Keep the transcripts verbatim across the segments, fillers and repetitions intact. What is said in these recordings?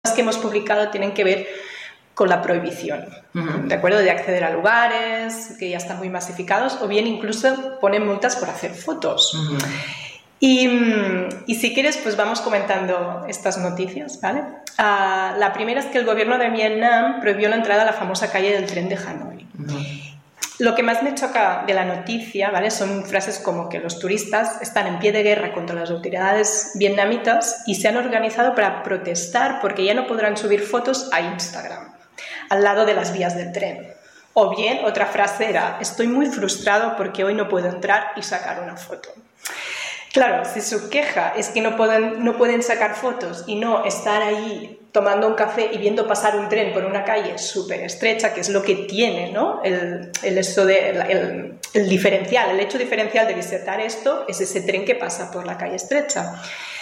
que hemos publicado tienen que ver con la prohibición, uh-huh. ¿de acuerdo? De acceder a lugares que ya están muy masificados, o bien incluso ponen multas por hacer fotos. Uh-huh. Y, y si quieres, pues vamos comentando estas noticias, ¿vale? Uh, la primera es que el gobierno de Vietnam prohibió la entrada a la famosa calle del tren de Hanoi. Uh-huh. Lo que más me choca de la noticia, ¿vale?, son frases como que los turistas están en pie de guerra contra las autoridades vietnamitas y se han organizado para protestar porque ya no podrán subir fotos a Instagram al lado de las vías del tren. O bien, otra frase era: estoy muy frustrado porque hoy no puedo entrar y sacar una foto. Claro, si su queja es que no pueden, no pueden sacar fotos y no estar ahí tomando un café y viendo pasar un tren por una calle súper estrecha, que es lo que tiene, ¿no?, el, el, eso de, el, el diferencial, el hecho diferencial de visitar esto es ese tren que pasa por la calle estrecha.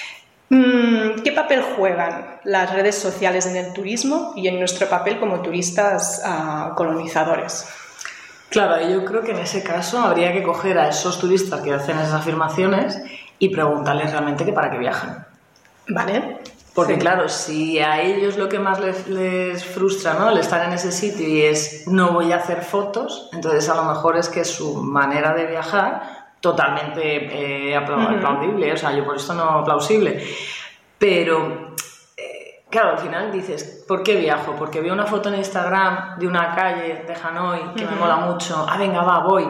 ¿Qué papel juegan las redes sociales en el turismo y en nuestro papel como turistas uh, colonizadores? Claro, yo creo que en ese caso habría que coger a esos turistas que hacen esas afirmaciones y preguntarles realmente que para qué viajan. Vale. Porque sí. claro, si a ellos lo que más les, les frustra, ¿no?, el estar en ese sitio y es no voy a hacer fotos, entonces a lo mejor es que su manera de viajar totalmente eh, aplaudible, uh-huh. o sea, yo por esto no plausible, pero eh, claro, al final dices, ¿por qué viajo? Porque veo una foto en Instagram de una calle de Hanoi que uh-huh. me mola mucho, ah, venga, va, voy.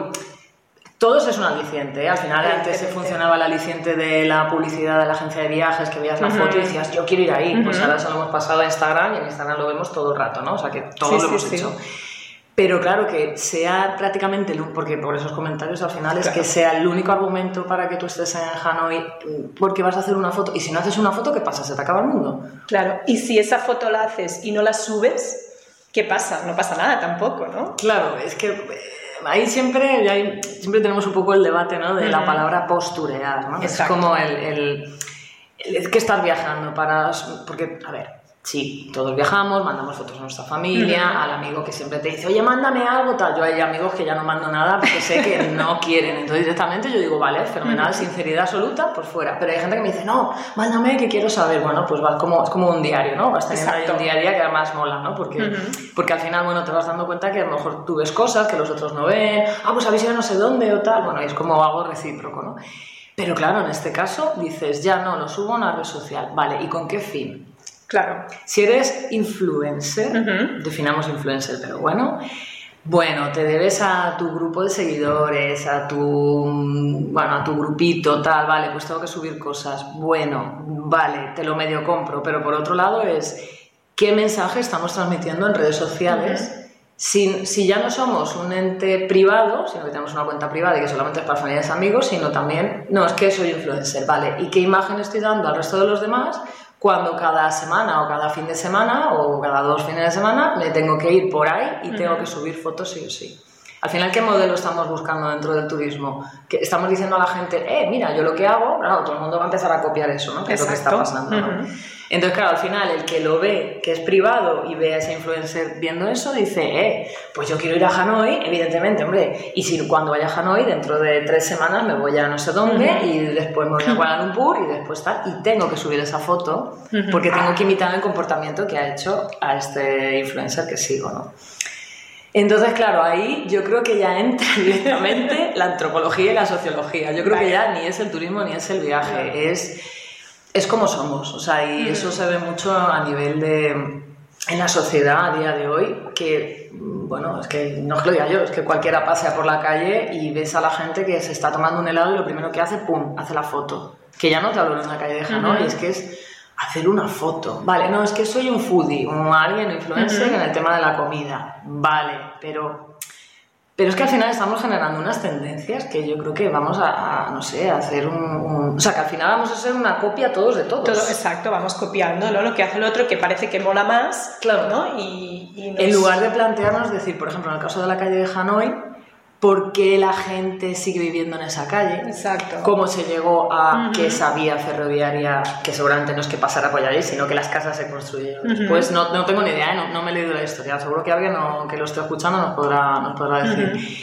Todo eso es un aliciente, ¿eh? Al final antes se funcionaba el aliciente de la publicidad de la agencia de viajes, que veías la uh-huh. foto y decías, yo quiero ir ahí, uh-huh. pues ahora eso lo hemos pasado a Instagram y en Instagram lo vemos todo el rato, ¿no? O sea que todos sí, lo hemos sí, hecho. Sí. Pero claro, que sea prácticamente, porque por esos comentarios al final es claro. que sea el único argumento para que tú estés en Hanoi porque vas a hacer una foto, y si no haces una foto, ¿qué pasa? ¿Se te acaba el mundo? Claro, y si esa foto la haces y no la subes, ¿qué pasa? No pasa nada tampoco, ¿no? Claro, es que ahí siempre, ahí siempre tenemos un poco el debate, ¿no?, de uh-huh. la palabra posturear, ¿no? Exacto. Es como el, el, el, el que estar viajando para... Porque, a ver... Sí, todos viajamos, mandamos fotos a nuestra familia, uh-huh. al amigo que siempre te dice, oye, mándame algo, tal. Yo hay amigos que ya no mando nada porque sé que no quieren. Entonces directamente yo digo, vale, fenomenal, uh-huh. sinceridad absoluta, por fuera. Pero hay gente que me dice, no, mándame que quiero saber. Bueno, pues vas como, es como un diario, ¿no? Vas teniendo ahí un diario que además mola, ¿no? Porque, uh-huh. porque al final, bueno, te vas dando cuenta que a lo mejor tú ves cosas que los otros no ven. Ah, pues habéis ido no sé dónde o tal. Bueno, es como algo recíproco, ¿no? Pero claro, en este caso dices, ya no, lo subo a una red social. Vale, ¿y con qué fin? Claro. Si eres influencer, uh-huh. definamos influencer, pero bueno, bueno, te debes a tu grupo de seguidores, a tu, bueno, a tu grupito, tal, vale, pues tengo que subir cosas. Bueno, vale, te lo medio compro, pero por otro lado es, ¿qué mensaje estamos transmitiendo en redes sociales? Uh-huh. Si, si ya no somos un ente privado, sino que tenemos una cuenta privada y que solamente es para familiares y amigos, sino también, no, es que soy influencer, vale, ¿y qué imagen estoy dando al resto de los demás? Cuando cada semana o cada fin de semana o cada dos fines de semana me tengo que ir por ahí y uh-huh. tengo que subir fotos sí o sí. Al final, ¿qué modelo estamos buscando dentro del turismo? Que estamos diciendo a la gente, eh, mira, yo lo que hago, claro, todo el mundo va a empezar a copiar eso, ¿no? Que es lo que está pasando, ¿no? Uh-huh. Entonces, claro, al final, el que lo ve, que es privado y ve a ese influencer viendo eso, dice, eh, pues yo quiero ir a Hanoi, evidentemente, hombre, y si cuando vaya a Hanoi, dentro de tres semanas me voy a no sé dónde uh-huh. y después me voy a Kuala Lumpur y después tal, y tengo que subir esa foto uh-huh. porque tengo que imitar el comportamiento que ha hecho a este influencer que sigo, ¿no? Entonces, claro, ahí yo creo que ya entra directamente la antropología y la sociología. Yo creo vale. que ya ni es el turismo ni es el viaje, vale. es, es como somos. O sea, y mm. eso se ve mucho a nivel de... en la sociedad a día de hoy, que, bueno, es que no es que lo diga yo, es que cualquiera pasea por la calle y ves a la gente que se está tomando un helado y lo primero que hace, pum, hace la foto. Que ya no te hablo en la calle de Hanoi, uh-huh. es que es... hacer una foto. Vale, no, es que soy un foodie, un alguien, un influencer uh-huh. en el tema de la comida. Vale, pero... Pero es que al final estamos generando unas tendencias que yo creo que vamos a, a no sé, a hacer un, un... O sea, que al final vamos a ser una copia todos de todos. Todo, exacto, vamos copiando, ¿no? Lo que hace el otro, que parece que mola más, claro, ¿no? Y, y nos... En lugar de plantearnos, decir, por ejemplo, en el caso de la calle de Hanoi, ¿por qué la gente sigue viviendo en esa calle? Exacto. ¿Cómo se llegó a uh-huh. que esa vía ferroviaria, que seguramente no es que pasara por allí, sino que las casas se construyeron uh-huh. después? No, no tengo ni idea, ¿eh? no, no me he leído la historia. Seguro que alguien no, que lo esté escuchando nos podrá, nos podrá decir. Uh-huh.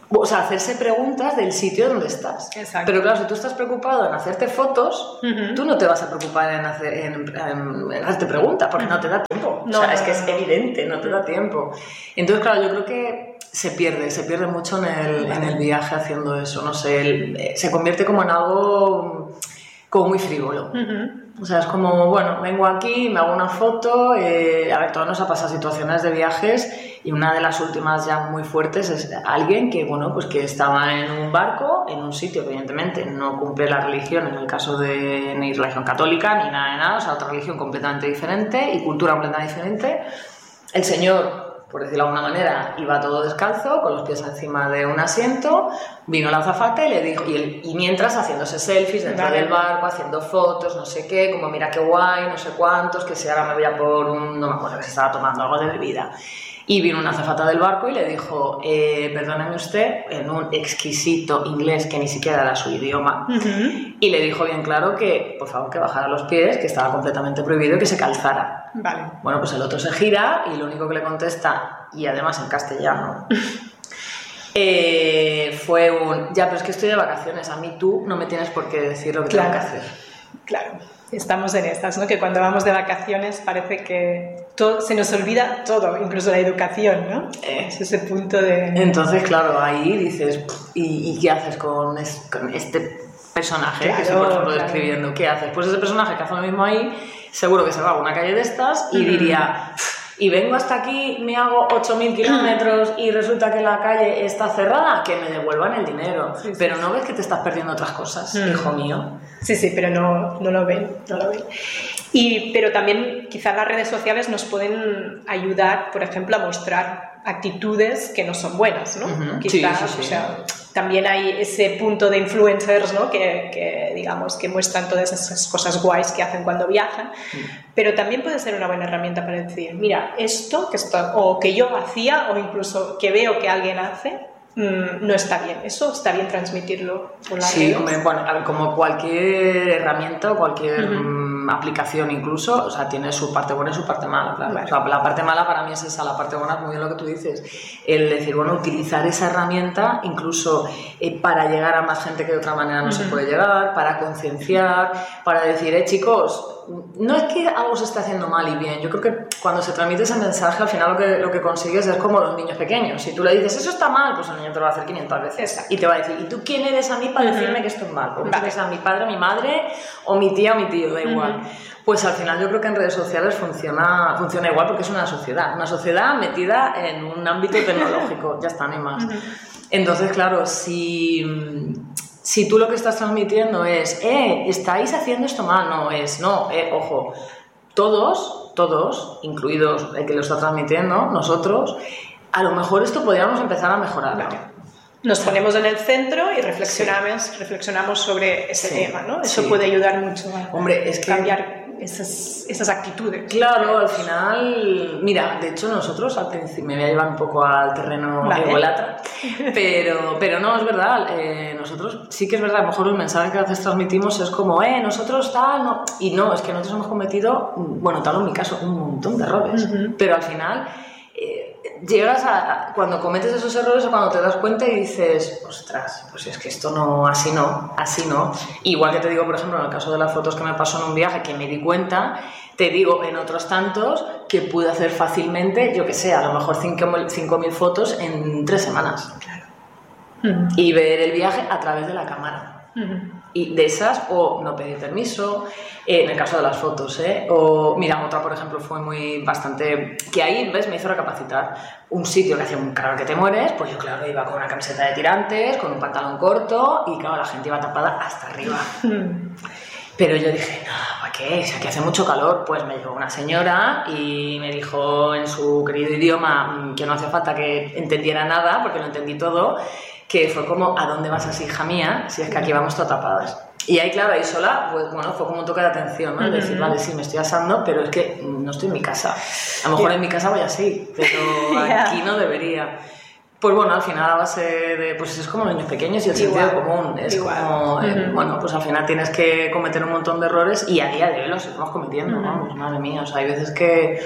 O sea, hacerse preguntas del sitio donde estás. Exacto. Pero claro, si tú estás preocupado en hacerte fotos, uh-huh. tú no te vas a preocupar en, hacer, en, en, en hacerte preguntas, porque uh-huh. no te da tiempo. No, o sea, no, es que no, es no. evidente, no te da tiempo. Entonces, claro, yo creo que se pierde, se pierde mucho en el, en el viaje haciendo eso. No sé, el, se convierte como en algo como muy frívolo. Uh-huh. O sea, es como, bueno, vengo aquí, me hago una foto, eh, a ver, todos nos ha pasado situaciones de viajes y una de las últimas ya muy fuertes es alguien que, bueno, pues que estaba en un barco, en un sitio que evidentemente no cumple la religión, en el caso de ni religión católica, ni nada de nada, o sea, otra religión completamente diferente y cultura completamente diferente. El señor, por decirlo de alguna manera, iba todo descalzo, con los pies encima de un asiento, vino la azafata y le dijo, y, él, y mientras haciéndose selfies dentro vale. del barco, haciendo fotos, no sé qué, como mira qué guay, no sé cuántos, que si ahora me voy a por un, no me acuerdo, que se estaba tomando algo de bebida. Y vino una azafata del barco y le dijo, eh, perdóneme usted, en un exquisito inglés que ni siquiera era su idioma, uh-huh. y le dijo bien claro que, por favor, que bajara los pies, que estaba completamente prohibido y que se calzara. Vale. Bueno, pues el otro se gira y lo único que le contesta, y además en castellano, eh, fue un, ya, pero es que estoy de vacaciones, a mí tú no me tienes por qué decir lo que claro. tengo que hacer. Claro. Estamos en estas, ¿no? Que cuando vamos de vacaciones parece que todo, se nos olvida todo, incluso la educación, ¿no? Eh, es ese punto de... Entonces, claro, ahí dices, ¿y, y qué haces con, es, con este personaje claro, que estoy, por ejemplo, claro. describiendo? ¿Qué haces? Pues ese personaje que hace lo mismo ahí, seguro que se va a una calle de estas y mm. diría... Y vengo hasta aquí, me hago ocho mil kilómetros y resulta que la calle está cerrada, que me devuelvan el dinero. Sí, sí, pero no ves que te estás perdiendo otras cosas, mm. hijo mío. Sí, sí, pero no, no lo ven, no lo ven. Y, pero también quizás las redes sociales nos pueden ayudar, por ejemplo, a mostrar actitudes que no son buenas, ¿no? Uh-huh. Quizás, sí, sí, sí. O sea, también hay ese punto de influencers, ¿no? Que, que, digamos, que muestran todas esas cosas guays que hacen cuando viajan, uh-huh. pero también puede ser una buena herramienta para decir, mira, esto que, está, o que yo hacía o incluso que veo que alguien hace, no está bien, eso está bien transmitirlo por las sí, redes. Hombre, bueno, como cualquier herramienta o cualquier uh-huh. aplicación incluso, o sea, tiene su parte buena y su parte mala, claro. Vale. O sea, la parte mala para mí es esa, la parte buena es muy bien lo que tú dices, el decir, bueno, utilizar esa herramienta incluso eh, para llegar a más gente que de otra manera no uh-huh. se puede llegar, para concienciar, para decir, eh, chicos, no es que algo se esté haciendo mal y bien, yo creo que cuando se transmite ese mensaje al final lo que, lo que consigues es como los niños pequeños, si tú le dices eso está mal, pues el niño te lo va a hacer quinientas veces. Exacto. Y te va a decir, ¿y tú quién eres a mí para decirme uh-huh. que esto es mal? Pues vale. eres a mi padre, mi madre o mi tía o mi tío, da igual. Uh-huh. Pues al final yo creo que en redes sociales funciona, funciona igual porque es una sociedad, una sociedad metida en un ámbito tecnológico, ya está, no hay más. Uh-huh. Entonces, claro, si... Si tú lo que estás transmitiendo es, eh, estáis haciendo esto mal, no es, no, eh, ojo, todos, todos, incluidos el que lo está transmitiendo, nosotros, a lo mejor esto podríamos empezar a mejorarlo. Vale. Nos ponemos en el centro y reflexionamos, sí. reflexionamos sobre ese sí. tema, ¿no? Eso sí. puede ayudar mucho a Hombre, es que... cambiar esas, esas actitudes. Claro, al final, mira, de hecho nosotros, al principio, me voy a llevar un poco al terreno vale. ególatra, pero, pero no, es verdad, eh, nosotros sí que es verdad, a lo mejor el mensaje que a veces transmitimos es como, eh, nosotros tal, no, y no, es que nosotros hemos cometido, bueno, tal en mi caso, un montón de errores, uh-huh. pero al final... Eh, llegas a, a cuando cometes esos errores o cuando te das cuenta y dices, ostras, pues es que esto no, así no, así no. Igual que te digo, por ejemplo, en el caso de las fotos que me pasó en un viaje que me di cuenta, te digo en otros tantos que pude hacer fácilmente, yo que sé, a lo mejor cinco mil fotos en tres semanas. Claro. Uh-huh. Y ver el viaje a través de la cámara. Uh-huh. Y de esas, o no pedir permiso, eh, en el caso de las fotos, ¿eh? O, mira, otra, por ejemplo, fue muy bastante... Que ahí, ¿ves? Me hizo recapacitar. Un sitio que hacía un calor que te mueres, pues yo, claro, iba con una camiseta de tirantes, con un pantalón corto, y claro, la gente iba tapada hasta arriba. Uh-huh. Pero yo dije, no, ¿para qué? Si aquí hace mucho calor, pues me llegó una señora y me dijo en su querido idioma que no hacía falta que entendiera nada, porque lo entendí todo, que fue como, ¿a dónde vas así, hija mía? Si es que aquí vamos todas tapadas. Y ahí, claro, ahí sola, pues bueno, fue como un toque de atención, ¿no? Es decir, uh-huh. vale, sí, me estoy asando, pero es que no estoy en mi casa. A lo mejor yeah. en mi casa voy así, pero yeah. aquí no debería. Pues bueno, al final a base de... Pues es como los niños pequeños y el igual, sentido común. Es igual. como... Uh-huh. Eh, bueno, pues al final tienes que cometer un montón de errores y a día de hoy los estamos cometiendo, uh-huh. vamos, madre mía. O sea, hay veces que...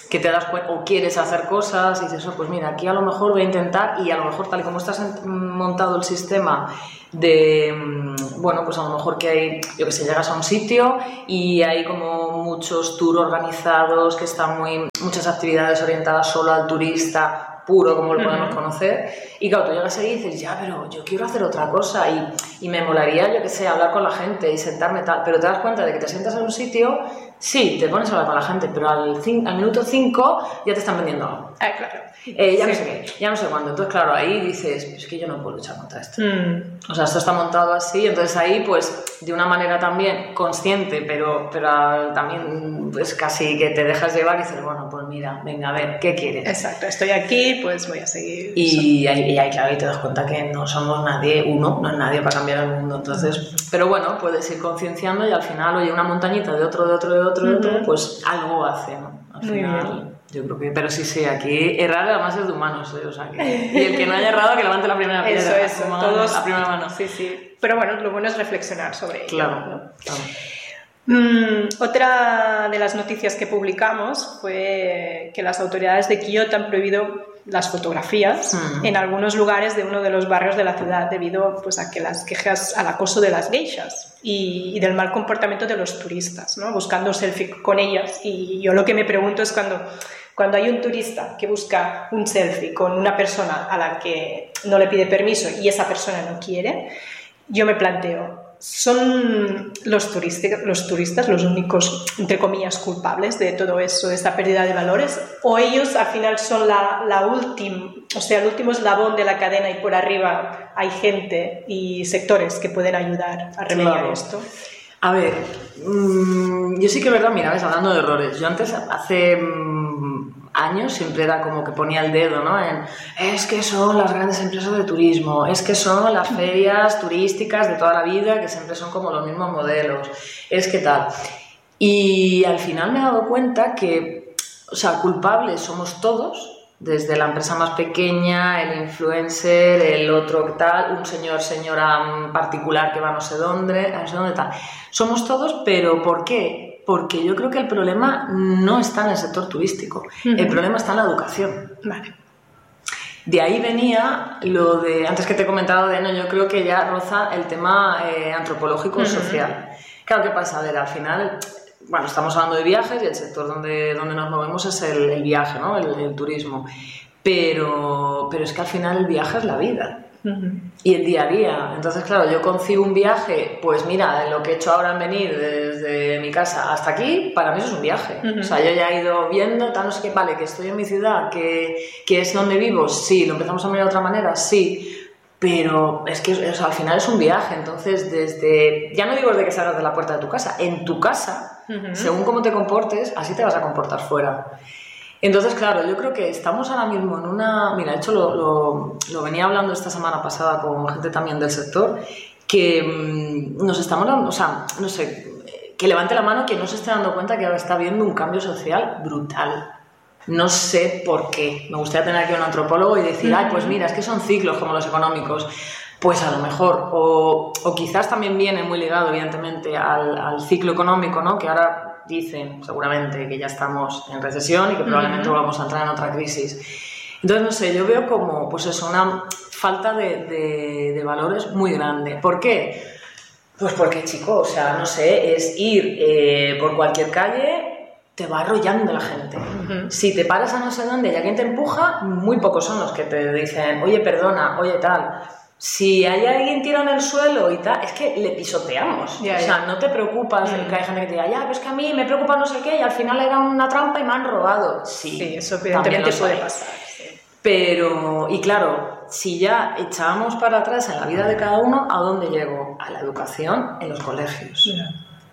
que te das cuenta o quieres hacer cosas y dices, oh, pues mira, aquí a lo mejor voy a intentar y a lo mejor tal y como estás montado el sistema de, bueno, pues a lo mejor que hay, yo que sé, llegas a un sitio y hay como muchos tours organizados que están muy, muchas actividades orientadas solo al turista puro, como lo podemos conocer, y claro, tú llegas ahí y dices, ya, pero yo quiero hacer otra cosa y, y me molaría, yo que sé, hablar con la gente y sentarme tal, pero te das cuenta de que te sientas en un sitio, sí, te pones a hablar con la gente, pero al, cin- al minuto cinco ya te están vendiendo algo. Ah, claro. Eh, ya Sí. no sé qué, ya no sé cuándo. Entonces, claro, ahí dices, es que yo no puedo luchar contra esto. Mm. O sea, esto está montado así, entonces ahí, pues, de una manera también consciente, pero, pero también, pues, casi que te dejas llevar y dices, bueno, pues mira, venga, a ver, ¿qué quieres? Exacto, estoy aquí, pues voy a seguir. Y ahí, y ahí, claro, ahí te das cuenta que no somos nadie, uno, no es nadie para cambiar el mundo. Entonces, pero bueno, puedes ir concienciando y al final, oye, una montañita de otro, de otro, de otro, de otro, Ujú. pues algo hace, ¿no? Al Muy final, bien. yo creo que, pero sí, sí, aquí errar además es de humanos, ¿eh? O sea, que, y el que no haya errado que levante la primera piedra. Eso, eso, como todos. la primera mano. Sí, sí. Pero bueno, lo bueno es reflexionar sobre ello. Claro, ¿no? claro. Mm, otra de las noticias que publicamos fue que las autoridades de Kioto han prohibido las fotografías Mm. en algunos lugares de uno de los barrios de la ciudad debido pues, a que las quejas al acoso de las geishas y, y del mal comportamiento de los turistas, ¿no? Buscando selfie con ellas. Y yo lo que me pregunto es cuando, cuando hay un turista que busca un selfie con una persona a la que no le pide permiso y esa persona no quiere, yo me planteo, ¿son los, turistas, los turistas los únicos, entre comillas, culpables de todo eso, de esta pérdida de valores? ¿O ellos al final son la, la última, o sea, el último eslabón de la cadena y por arriba hay gente y sectores que pueden ayudar a remediar Claro. esto? A ver, mmm, yo sí que es verdad, mira, ves, hablando de errores, yo antes, hace mmm, años, siempre era como que ponía el dedo, ¿no? En, es que son las grandes empresas de turismo, es que son las ferias turísticas de toda la vida, que siempre son como los mismos modelos, es que tal. Y al final me he dado cuenta que, o sea, culpables somos todos, desde la empresa más pequeña, el influencer, el otro tal, un señor, señora particular que va a no sé dónde, a no sé dónde tal. Somos todos, pero ¿por qué? Porque yo creo que el problema no está en el sector turístico, Uh-huh. el problema está en la educación. Vale. De ahí venía lo de, antes que te he comentado de, no, yo creo que ya roza el tema eh, antropológico Uh-huh. social. Claro, ¿qué pasa? A ver, al final, bueno, estamos hablando de viajes y el sector donde, donde nos movemos es el, el viaje, ¿no? El, el turismo. Pero, pero es que al final el viaje es la vida. Uh-huh. Y el día a día. Entonces, claro, yo concibo un viaje, pues mira, lo que he hecho ahora en venir desde mi casa hasta aquí, para mí eso es un viaje. Uh-huh. O sea, yo ya he ido viendo, tal, no sé qué, vale, que estoy en mi ciudad, que, que es donde vivo, sí, lo empezamos a mirar de otra manera, sí. Pero es que o sea, al final es un viaje, entonces desde, ya no digo desde que salgas de la puerta de tu casa, en tu casa, Uh-huh. según cómo te comportes, así te vas a comportar fuera. Entonces, claro, yo creo que estamos ahora mismo en una... Mira, de hecho lo, lo, lo venía hablando esta semana pasada con gente también del sector, que mmm, nos estamos dando, o sea, no sé, que levante la mano quien no se esté dando cuenta que ahora está habiendo un cambio social brutal. No sé por qué. Me gustaría tener aquí un antropólogo y decir, ay, pues mira, es que son ciclos como los económicos. Pues a lo mejor, o, o quizás también viene muy ligado, evidentemente, al, al ciclo económico, ¿no? Que ahora dicen, seguramente, que ya estamos en recesión y que probablemente uh-huh. volvamos a entrar en otra crisis. Entonces, no sé, yo veo como, pues eso, una falta de, de, de valores muy grande. ¿Por qué? Pues porque, chico, o sea, no sé, es ir eh, por cualquier calle, te va arrollando la gente. Uh-huh. Si te paras a no sé dónde y alguien te empuja, muy pocos son los que te dicen, oye, perdona, oye, tal. Si hay alguien tirado en el suelo y tal, es que le pisoteamos. Yeah, o sea, yeah. no te preocupas, mm. que hay gente que te diga, ya, pero es que a mí me preocupa no sé qué y al final era una trampa y me han robado. Sí, sí eso evidentemente puede pasar. Sí. Pero, y claro, si ya echábamos para atrás en la vida de cada uno, ¿a dónde llegó? A la educación en los colegios. Yeah.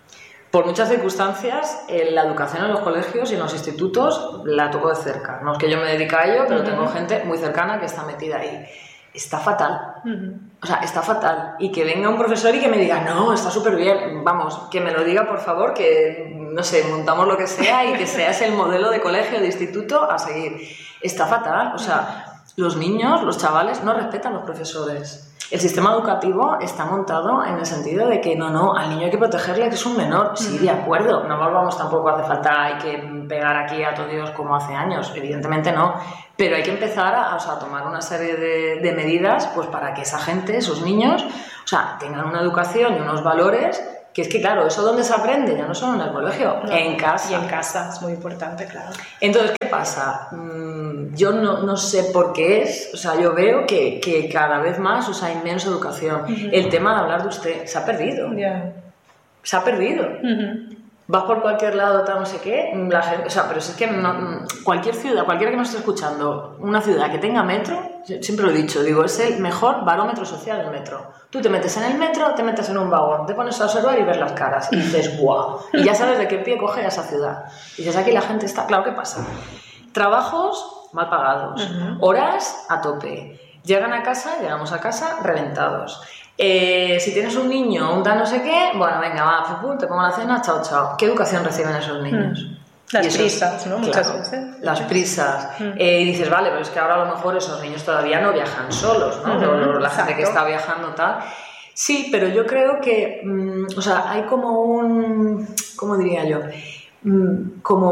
Por muchas circunstancias, la educación en los colegios y en los institutos la toco de cerca. No es que yo me dedique a ello, pero uh-huh. tengo gente muy cercana que está metida ahí. Está fatal, uh-huh. o sea, está fatal. Y que venga un profesor y que me diga, no, está súper bien, vamos, que me lo diga por favor, que, no sé, montamos lo que sea y que seas el modelo de colegio, de instituto a seguir. Está fatal, o sea, los niños, los chavales no respetan a los profesores. el sistema educativo está montado en el sentido de que no, no, al niño hay que protegerle, que es un menor. Sí, de acuerdo, no volvamos tampoco, hace falta, hay que pegar aquí a todo Dios como hace años, evidentemente no, pero hay que empezar a, o sea, a tomar una serie de, de medidas pues para que esa gente, esos niños, o sea, tengan una educación y unos valores. Que es que, claro, ¿eso dónde se aprende? Ya no solo en el colegio, no, en casa. Y en casa, es muy importante, claro. Entonces, ¿qué pasa? Mm, yo no, no sé por qué es, o sea, yo veo que, que cada vez más, o sea, hay menos educación. Uh-huh. El tema de hablar de usted se ha perdido. Yeah. Se ha perdido. Uh-huh. Vas por cualquier lado, tal, no sé qué, la gente, o sea, pero si es que no, cualquier ciudad, cualquiera que nos esté escuchando, una ciudad que tenga metro, siempre lo he dicho, digo, es el mejor barómetro social del metro. Tú te metes en el metro, te metes en un vagón, te pones a observar y ves las caras y dices, guau, y ya sabes de qué pie coge esa ciudad. Y dices, aquí la gente está, claro, ¿qué pasa? Trabajos mal pagados, uh-huh. horas a tope, llegan a casa, llegamos a casa reventados. Eh, si tienes un niño, un tal no sé qué, bueno, venga, va, pum, te pongo la cena, chao, chao. ¿Qué educación reciben esos niños? Mm. Las eso, prisas, ¿no? Muchas claro, veces. Las prisas. Mm. Eh, y dices, vale, pero es que ahora a lo mejor esos niños todavía no viajan solos, ¿no? Mm-hmm. La gente que está viajando tal. Sí, pero yo creo que, mmm, o sea, hay como un, ¿cómo diría yo? Mm, como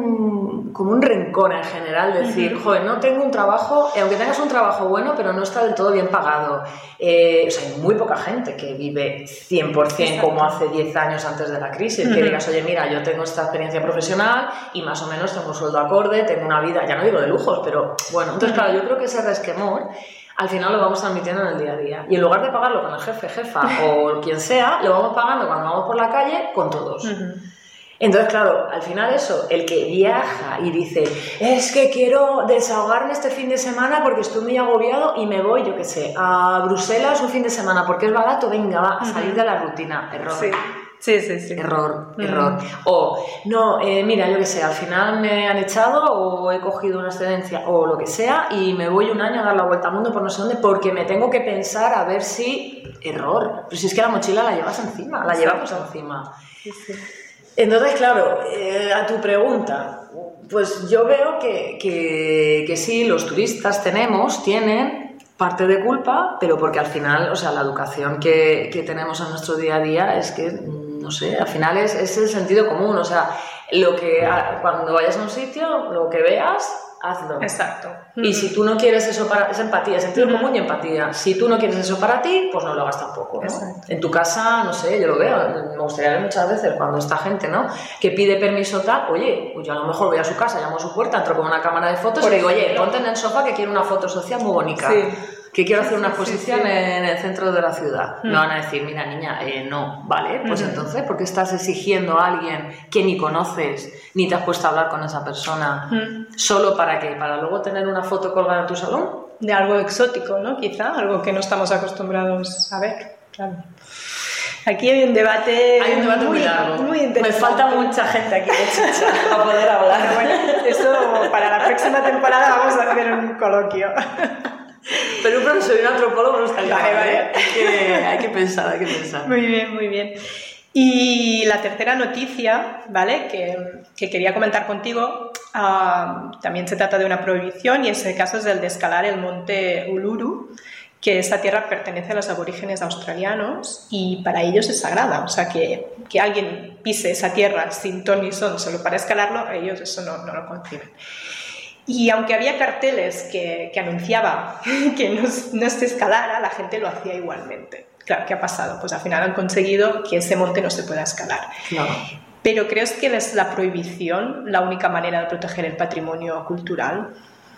un como un rencor en general, decir, uh-huh. joder, no tengo un trabajo, aunque tengas un trabajo bueno, pero no está del todo bien pagado. Eh, o sea, hay muy poca gente que vive cien por ciento Exacto. como hace diez años antes de la crisis, uh-huh. que digas, oye, mira, yo tengo esta experiencia profesional y más o menos tengo un sueldo acorde, tengo una vida, ya no digo de lujos, pero bueno, entonces uh-huh. claro, yo creo que ese resquemor al final lo vamos transmitiendo en el día a día. Y en lugar de pagarlo con el jefe, jefa o quien sea, lo vamos pagando cuando vamos por la calle con todos. Uh-huh. Entonces, claro, al final eso, el que viaja y dice, es que quiero desahogarme este fin de semana porque estoy muy agobiado y me voy, yo qué sé, a Bruselas un fin de semana porque es barato, venga, va, a salir de la rutina. Error. Sí, sí, sí. sí. Error, uh-huh. error. O, no, eh, mira, yo qué sé, al final me han echado o he cogido una excedencia o lo que sea y me voy un año a dar la vuelta al mundo por no sé dónde porque me tengo que pensar a ver si... Error. Pero si es que la mochila la llevas encima, la llevamos encima. Sí, sí. Entonces, claro, eh, a tu pregunta, pues yo veo que, que, que sí, los turistas tenemos, tienen parte de culpa, pero porque al final, o sea, la educación que, que tenemos en nuestro día a día es que, no sé, al final es, es el sentido común, o sea, lo que cuando vayas a un sitio, lo que veas, hazlo. Exacto. Y uh-huh. si tú no quieres eso para... Es empatía, sentido uh-huh. común y empatía. Si tú no quieres eso para ti, pues no lo hagas tampoco, ¿no? En tu casa, no sé, yo lo veo. Me gustaría ver muchas veces cuando esta gente, ¿no? Que pide permiso tal, oye, pues yo a lo mejor voy a su casa, llamo a su puerta, entro con una cámara de fotos Por y digo, oye, ponte en el sofá que quiero una foto social muy bonita. Sí. Que quiero hacer una exposición sí, sí, sí. en el centro de la ciudad. Mm. Me van a decir, mira niña, eh, no, vale, pues mm. entonces, ¿por qué estás exigiendo a alguien que ni conoces, ni te has puesto a hablar con esa persona? Mm. ¿Solo para qué? ¿Para luego tener una foto colgada en tu salón? De algo exótico, ¿no? Quizá, algo que no estamos acostumbrados a ver, claro. Aquí hay un debate, hay un debate muy, muy largo. Muy interesante. Me falta mucha gente aquí de chicha para poder hablar. Bueno, bueno, eso para la próxima temporada vamos a hacer un coloquio. Pero un profesor y un antropólogo no está vale, vale. Hay que, hay que pensar, hay que pensar. Muy bien, muy bien. Y la tercera noticia, ¿vale? Que, que quería comentar contigo, uh, también se trata de una prohibición y en ese caso es el de escalar el monte Uluru, que esa tierra pertenece a los aborígenes australianos y para ellos es sagrada. O sea, que, que alguien pise esa tierra sin ton ni son solo para escalarlo, ellos eso no, no lo conciben. Y aunque había carteles que, que anunciaban que no, no se escalara, la gente lo hacía igualmente. Claro, ¿qué ha pasado? Pues al final han conseguido que ese monte no se pueda escalar. Claro. Pero ¿crees que es la prohibición la única manera de proteger el patrimonio cultural?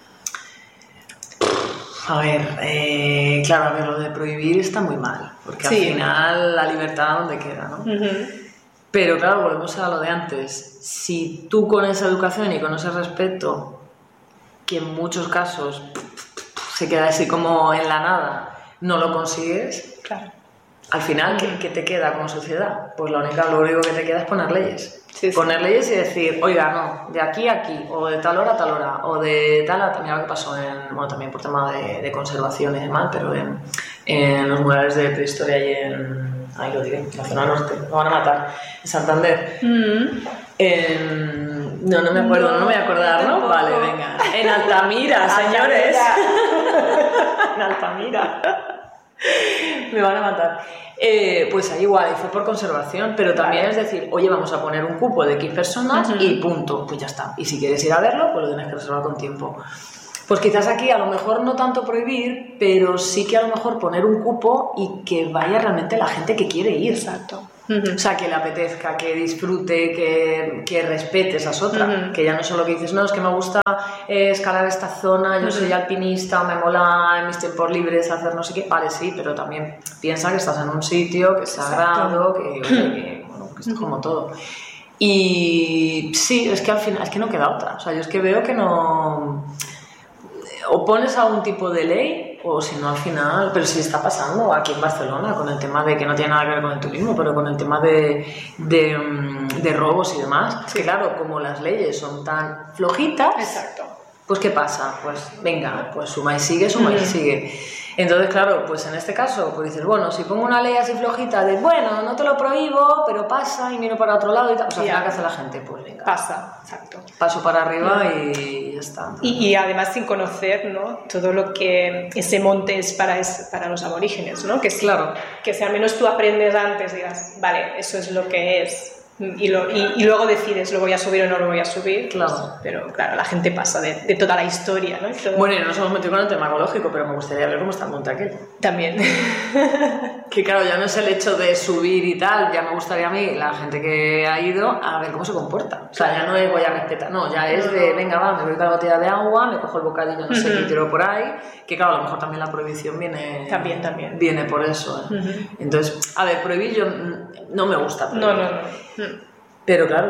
A ver, eh, claro, a ver, lo de prohibir está muy mal, porque sí. al final la libertad ¿dónde queda, no? Uh-huh. Pero claro, volvemos a lo de antes. Si tú con esa educación y con ese respeto, que en muchos casos se queda así como en la nada, no lo consigues, claro. al final, ¿qué, ¿qué te queda como sociedad? Pues lo único, lo único que te queda es poner leyes. Sí, sí. Poner leyes y decir, oiga, no, de aquí a aquí, o de tal hora a tal hora, o de tal a tal... Mira lo que pasó en, bueno, también por tema de, de conservación y demás, pero en, en los murales de prehistoria y en... Ahí lo diré, en la zona norte, lo van a matar, en Santander. Mm. En, no, no me acuerdo, no, no me voy a acordar, ¿no? Vale, venga. En Altamira, señores. En Altamira. Me van a matar. Eh, pues ahí igual, y fue por conservación, pero también vale. Es decir, oye, vamos a poner un cupo de X personas uh-huh. y punto, pues ya está. Y si quieres ir a verlo, pues lo tienes que reservar con tiempo. Pues quizás aquí a lo mejor no tanto prohibir, pero sí que a lo mejor poner un cupo y que vaya realmente la gente que quiere ir. Exacto. Uh-huh. O sea, que le apetezca, que disfrute, que, que respete esas otras. Uh-huh. Que ya no solo que dices, no, es que me gusta eh, escalar esta zona, yo uh-huh. soy alpinista, me mola en mis tiempos libres hacer no sé qué. Vale, sí, pero también piensa que estás en un sitio que es sagrado, que, que, que, bueno, que es uh-huh. como todo. Y sí, es que al final, es que no queda otra. O sea, yo es que veo que no... O pones a un tipo de ley, o si no al final, pero sí está pasando aquí en Barcelona con el tema de que no tiene nada que ver con el turismo, pero con el tema de, de, de robos y demás. Sí. Que claro, como las leyes son tan flojitas, exacto. Pues ¿qué pasa? Pues venga, pues suma y sigue, suma mm. y sigue. Entonces, claro, pues en este caso, pues dices, bueno, si pongo una ley así flojita de, bueno, no te lo prohíbo, pero pasa y miro para otro lado y tal, pues al final, ¿qué hace la gente? Pues venga. Pasa, exacto. Paso para arriba mm. y ya está. Y, y además sin conocer, ¿no? Todo lo que ese monte es para, es para los aborígenes, ¿no? Que si, claro. Que si al menos tú aprendes antes, digas, vale, eso es lo que es. Y, lo, y, y luego decides, ¿lo voy a subir o no lo voy a subir? Claro. Pero claro, la gente pasa de, de toda la historia, ¿no? Todo... Bueno, y no nos hemos metido con el tema ecológico, pero me gustaría ver cómo está el monte aquel. También. Que claro, ya no es el hecho de subir y tal, ya me gustaría a mí, la gente que ha ido, a ver cómo se comporta. O sea, ya no es voy a respetar, no, ya es de, venga, va, me voy con la botella de agua, me cojo el bocadillo, no sé qué, uh-huh. tiro por ahí, que claro, a lo mejor también la prohibición viene... También, también. Viene por eso. ¿eh? Uh-huh. Entonces, a ver, prohibir yo no me gusta. Prohibir. No, no, no. Pero claro,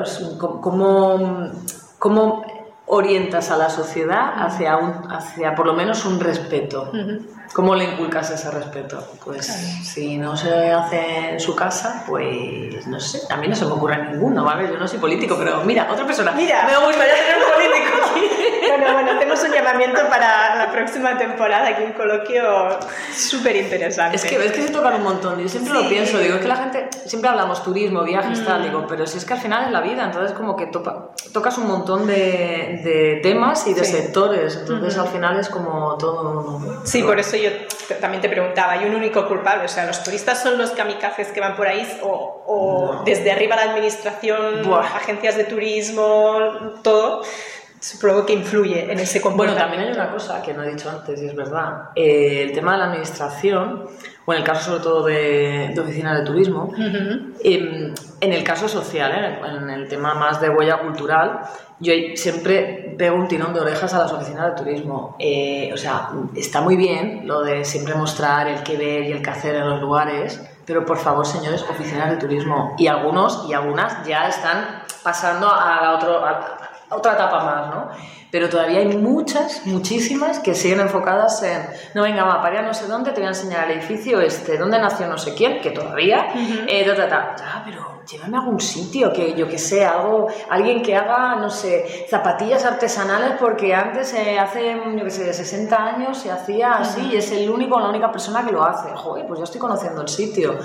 ¿cómo, cómo orientas a la sociedad hacia, un, hacia por lo menos un respeto? Uh-huh. ¿Cómo le inculcas ese respeto? Pues claro. Si no se hace en su casa, pues no sé, a mí no se me ocurre ninguno, ¿vale? Yo no soy político, pero mira, otra persona, mira, me gustaría tener un político aquí. Bueno, bueno, hacemos un llamamiento para la próxima temporada, aquí un coloquio súper interesante. Es que ves que se tocan un montón, yo siempre sí. Lo pienso, digo, es que la gente, siempre hablamos turismo, viajes, mm. tal, digo, pero si es que al final es la vida, entonces como que topa, tocas un montón de, de temas y de sí. sectores, entonces mm-hmm. al final es como todo... Sí, por eso yo también te preguntaba, ¿hay un único culpable? O sea, ¿los turistas son los kamikazes que van por ahí o, o no. desde arriba la administración, Buah. agencias de turismo, todo? Supongo que influye en ese comportamiento. Bueno, también hay una cosa que no he dicho antes y es verdad. Eh, el tema de la administración, o en el caso sobre todo de, de oficinas de turismo, uh-huh. eh, en el caso social, eh, en el tema más de huella cultural, yo siempre pego un tirón de orejas a las oficinas de turismo. Eh, o sea, está muy bien lo de siempre mostrar el qué ver y el qué hacer en los lugares, pero por favor, señores, oficinas de turismo. Y algunos y algunas ya están pasando a la otro... A, otra etapa más, ¿no? Pero todavía hay muchas, muchísimas que siguen enfocadas en no, venga, va, para ir a no sé dónde, te voy a enseñar el edificio este, dónde nació no sé quién, que todavía, uh-huh. eh, ta, ta, ta. Ya, pero llévame a algún sitio, que yo que sé, algo, alguien que haga, no sé, zapatillas artesanales, porque antes, eh, hace, yo que sé, sesenta años se hacía así uh-huh. y es el único, la única persona que lo hace. Joder, pues yo estoy conociendo el sitio.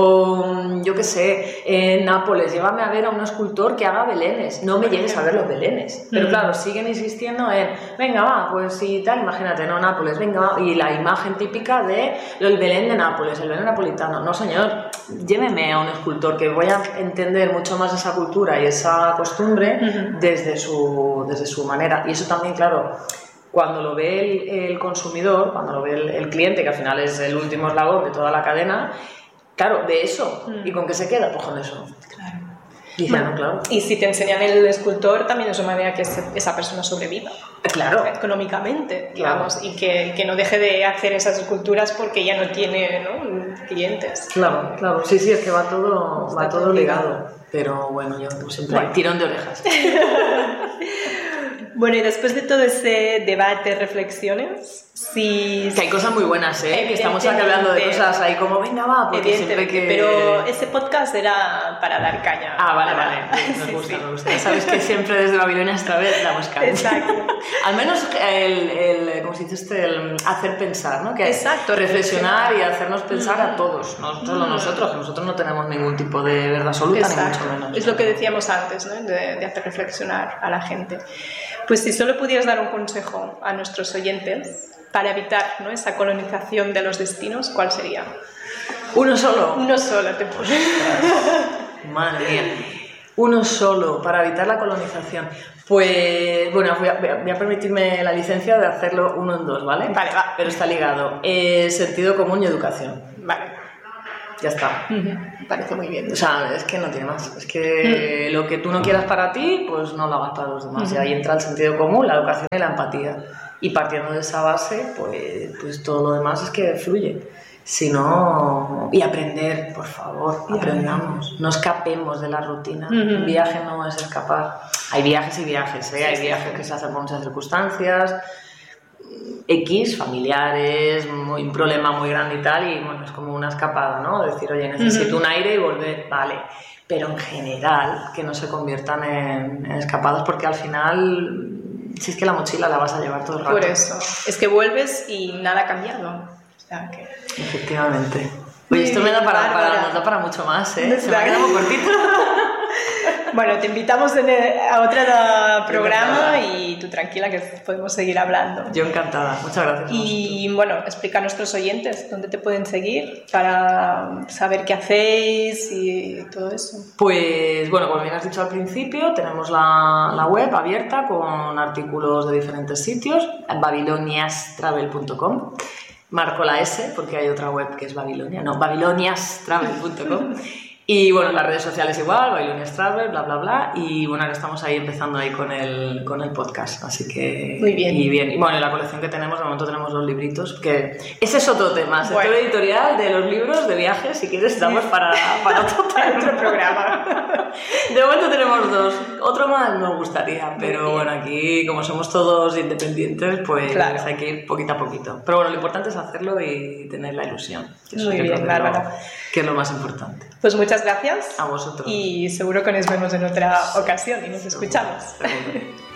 O, yo que sé, en Nápoles, llévame a ver a un escultor que haga belenes. No me llegues a ver los belenes. Pero uh-huh. claro, siguen insistiendo en, venga, va, pues y tal, imagínate, no, Nápoles, venga, va, y la imagen típica de el Belén de Nápoles, el Belén napolitano. No, señor, lléveme a un escultor que voy a entender mucho más esa cultura y esa costumbre uh-huh. desde su, desde su manera. Y eso también, claro, cuando lo ve el, el consumidor, cuando lo ve el, el cliente, que al final es el último eslabón de toda la cadena, claro, de eso. Uh-huh. ¿Y con qué se queda? Pues con eso. Claro. Y, bueno, claro. Y si te enseñan el escultor, también es una manera que esa persona sobreviva. Claro. Económicamente, digamos, claro. y que, que no deje de hacer esas esculturas porque ya no tiene, ¿no?, clientes. Claro, claro. Sí, sí, es que va todo, va todo ligado. Pero bueno, yo siempre bueno. tirón de orejas. Bueno, y después de todo ese debate, reflexiones, sí... Que hay cosas muy buenas, ¿eh? Que estamos aquí hablando de cosas ahí como, venga, va, porque siempre que... Pero ese podcast era para dar caña. Ah, vale, para... vale. Nos sí, gusta, sí. nos gusta. Ya sabes que siempre desde Babilonia esta vez damos caña. Exacto. Al menos el, el, como se dice este, el hacer pensar, ¿no? Que Exacto. Reflexionar y hacernos pensar mm. a todos, no solo mm. nosotros, que nosotros no tenemos ningún tipo de verdad absoluta, Exacto. ni mucho menos. Es lo que decíamos antes, ¿no? De, de hacer reflexionar a la gente. Pues si solo pudieras dar un consejo a nuestros oyentes para evitar, ¿no?, esa colonización de los destinos, ¿cuál sería? ¿Uno solo? Uno solo, te puedo. Madre mía. Uno solo para evitar la colonización. Pues, bueno, voy a, voy a permitirme la licencia de hacerlo uno en dos, ¿vale? Vale, va. Pero está ligado. Eh, sentido común y educación. Vale. Ya está. Uh-huh. Parece muy bien. O sea, es que no tiene más. Es que uh-huh. lo que tú no quieras para ti, pues no lo hagas para los demás. Uh-huh. Y ahí entra el sentido común, la educación y la empatía. Y partiendo de esa base, pues, pues todo lo demás es que fluye. Si no... Y aprender, por favor, y aprendamos. No escapemos de la rutina. Uh-huh. Un viaje no es escapar. Hay viajes y viajes, ¿eh? Hay viajes que se hacen por muchas circunstancias, X, familiares, muy, un problema muy grande y tal, y bueno, es como una escapada, ¿no? Decir, oye, necesito uh-huh. un aire y volver, vale. Pero en general, que no se conviertan en, en escapados, porque al final, si es que la mochila la vas a llevar todo el rato. Por eso. Es que vuelves y nada ha cambiado. O sea que... Efectivamente. Oye, esto me da para, para, nos da para mucho más, ¿eh? Se me ha quedado muy cortito. Bueno, te invitamos a otro programa y tú tranquila que podemos seguir hablando. Yo encantada, muchas gracias. Y bueno, explica a nuestros oyentes dónde te pueden seguir para saber qué hacéis y todo eso. Pues bueno, como bien has dicho al principio, tenemos la, la web abierta con artículos de diferentes sitios, babilonias travel punto com. Marco la S porque hay otra web que es Babilonia, no, babilonias travel punto com. Y bueno, las redes sociales igual, Babylonias Travel, bla, bla, bla. Y bueno, ahora estamos ahí empezando ahí con el, con el podcast, así que... Muy bien. Y bien. Y bueno, en la colección que tenemos, de momento tenemos dos libritos, que ese es otro tema, sector bueno. editorial de los libros de viajes, si quieres estamos sí. para, para otro, para otro programa. De momento tenemos dos, otro más nos gustaría, pero bueno, aquí como somos todos independientes, pues claro. hay que ir poquito a poquito. Pero bueno, lo importante es hacerlo y tener la ilusión. Que Muy bien, Bárbara. Que es lo más importante. Pues muchas gracias. A vosotros. Y seguro que nos vemos en otra ocasión y nos escuchamos.